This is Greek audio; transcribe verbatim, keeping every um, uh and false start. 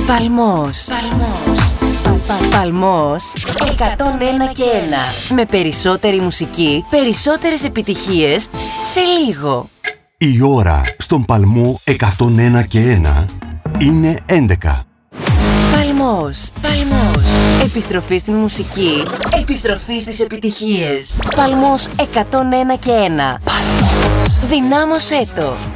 Παλμός. Παλμός. Παλμός εκατόν ένα και ένα. Με περισσότερη μουσική, περισσότερες επιτυχίες σε λίγο. Η ώρα στον Παλμό εκατόν ένα και ένα είναι έντεκα. Παλμός. Παλμός. Επιστροφή στην μουσική. Επιστροφή στις επιτυχίες. Παλμός εκατόν ένα και ένα. Παλμός. Δυνάμωσέ το.